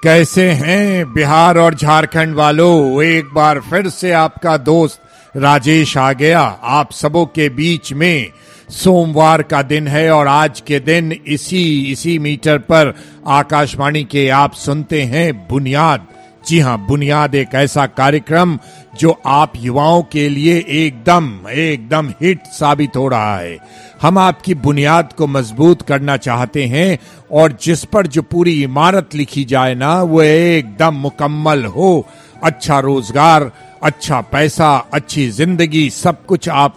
कैसे हैं बिहार और झारखंड वालों। एक बार फिर से आपका दोस्त राजेश आ गया आप सबों के बीच में। सोमवार का दिन है और आज के दिन इसी मीटर पर आकाशवाणी के आप सुनते हैं बुनियाद। जी हां, बुनियाद एक ऐसा कार्यक्रम जो आप युवाओं के लिए एकदम हिट साबित हो रहा है। हम आपकी बुनियाद को मजबूत करना चाहते हैं और जिस पर जो पूरी इमारत लिखी जाए ना, वो एकदम मुकम्मल हो। अच्छा रोजगार, अच्छा पैसा, अच्छी जिंदगी, सब कुछ आप